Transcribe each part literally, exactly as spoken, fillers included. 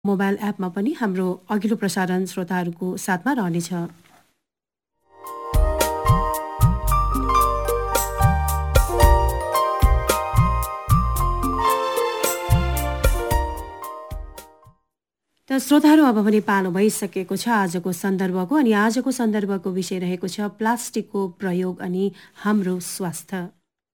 Mobile एपमा पनि हाम्रो अघिल्लो प्रसारण श्रोताहरूको साथमा रहनेछ। त श्रोताहरू अब भने पालो भइसकेको छ आजको सन्दर्भको, अनि आजको सन्दर्भको विषय रहेको छ प्लास्टिकको प्रयोग अनि हाम्रो स्वास्थ्य।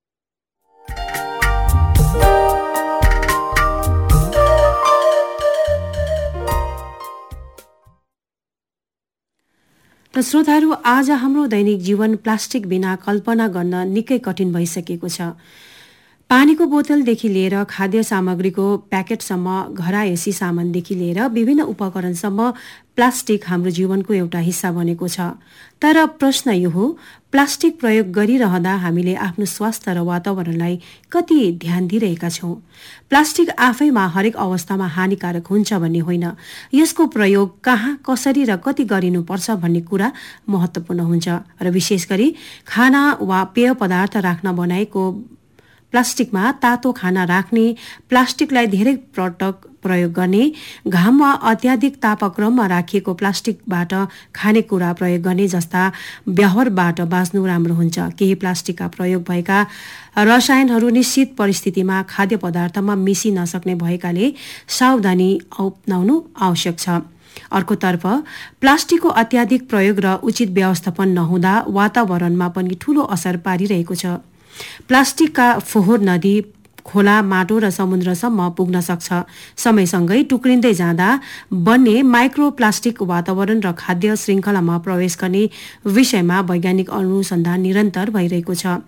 त श्रोताहरू, आज हाम्रो दैनिक जीवन प्लास्टिक बिना कल्पना गर्न निकै कठिन भइसकेको छ। पानीको बोतलदेखि लिएर खाद्य सामग्रीको प्याकेटसम्म, घरायसी सामानदेखि लिएर विभिन्न उपकरणसम्म प्लास्टिक हाम्रो जीवनको एउटा हिस्सा बनेको छ। तर प्रश्न यो हो, प्लास्टिक प्रयोग गरिरहँदा हामीले आफ्नो स्वास्थ्य र वातावरणलाई कति ध्यान दिइरहेका छौँ? प्लास्टिक आफैमा हरेक अवस्थामा हानिकारक हुन्छ भन्ने होइन, यसको प्रयोग कहाँ, कसरी र कति गरिनुपर्छ भन्ने कुरा महत्त्वपूर्ण हुन्छ। र विशेष गरी खाना वा पेय पदार्थ राख्न बनाएको प्लास्टिकमा तातो खाना राख्ने, प्लास्टिकलाई धेरै पटक प्रयोग गर्ने, घाममा अत्याधिक तापक्रममा राखिएको प्लास्टिकबाट खानेकुरा प्रयोग गर्ने जस्ता व्यवहारबाट बाँच्नु राम्रो हुन्छ। केही प्लास्टिकका प्रयोग भएका रसायनहरू निश्चित परिस्थितिमा खाद्य पदार्थमा मिसिन नसक्ने भएकाले सावधानी अपनाउनु आवश्यक छ। अर्कोतर्फ प्लास्टिकको अत्याधिक प्रयोग र उचित व्यवस्थापन नहुँदा वातावरणमा पनि ठूलो असर पारिरहेको छ। प्लास्टिकका फोहोर नदी, खोला, माटो र समुद्रसम्म पुग्न सक्छ। समयसँगै टुक्रिँदै जाँदा बन्ने माइक्रोप्लास्टिक वातावरण र खाद्य श्रृङ्खलामा प्रवेश गर्ने विषयमा वैज्ञानिक अनुसन्धान निरन्तर भइरहेको छ।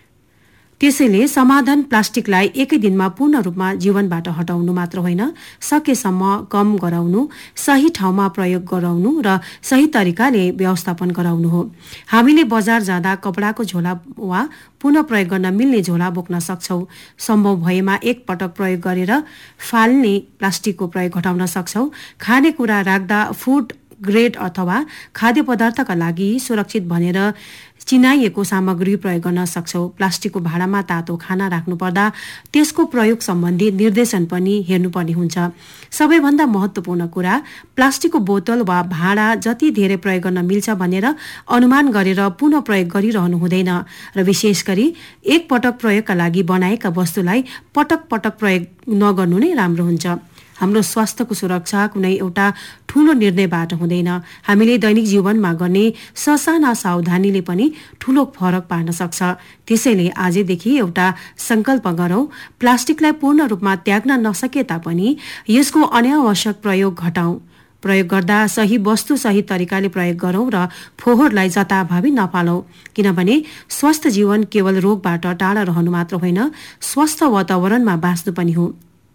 त्यसैले समाधान प्लास्टिकलाई एकै दिनमा पूर्ण रूपमा जीवनबाट हटाउनु मात्र होइन, सकेसम्म कम गराउनु, सही ठाउँमा प्रयोग गराउनु र सही तरिकाले व्यवस्थापन गराउनु हो। हामीले बजार जाँदा कपडाको झोला वा पुनः प्रयोग गर्न मिल्ने झोला बोक्न सक्छौँ। सम्भव भएमा एक पटक प्रयोग गरेर फाल्ने प्लास्टिकको प्रयोग घटाउन सक्छौँ। खानेकुरा राख्दा फुड ग्रेड अथवा खाद्य पदार्थका लागि सुरक्षित भनेर चिनाइएको सामग्री प्रयोग गर्न सक्छौँ। प्लास्टिकको भाँडामा तातो खाना राख्नुपर्दा त्यसको प्रयोग सम्बन्धी निर्देशन पनि हेर्नुपर्ने हुन्छ। सबैभन्दा महत्त्वपूर्ण कुरा, प्लास्टिकको बोतल वा भाँडा जति धेरै प्रयोग गर्न मिल्छ भनेर अनुमान गरेर पुनः प्रयोग गरिरहनु हुँदैन, र विशेष गरी एक पटक प्रयोगका लागि बनाएका वस्तुलाई पटक पटक प्रयोग नगर्नु नै राम्रो हुन्छ। हाम्रो स्वास्थ्यको सुरक्षा कुनै एउटा ठूलो निर्णयबाट हुँदैन, हामीले दैनिक जीवनमा गर्ने ससाना सावधानीले पनि ठूलो फरक पार्न सक्छ। त्यसैले आजदेखि एउटा संकल्प गरौँ, प्लास्टिकलाई पूर्ण रूपमा त्याग्न नसके तापनि यसको अनावश्यक प्रयोग घटाउँ। प्रयोग गर्दा सही वस्तु सही तरिकाले प्रयोग गरौँ र फोहोरलाई जताभावी नफालौँ, किनभने स्वस्थ जीवन केवल रोगबाट टाढा रहनु मात्र होइन, स्वस्थ वातावरणमा बाँच्नु पनि हो।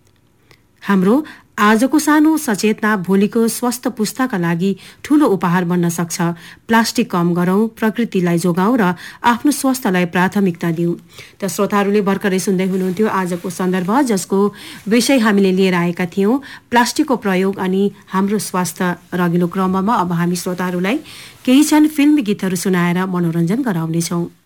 हाम्रो आजको सानो सचेतना भोलिको स्वस्थ पुस्ताका लागि ठूलो उपहार बन्न सक्छ। प्लास्टिक कम गरौँ, प्रकृतिलाई जोगाउँ र आफ्नो स्वास्थ्यलाई प्राथमिकता दिउँ। त श्रोताहरूले भर्खरै सुन्दै हुनुहुन्थ्यो आजको सन्दर्भ, जसको विषय हामीले लिएर आएका थियौँ प्लास्टिकको प्रयोग अनि हाम्रो स्वास्थ्य। र अघिल्लो क्रममा अब हामी श्रोताहरूलाई केही क्षण फिल्मी गीतहरू सुनाएर मनोरञ्जन गराउनेछौँ।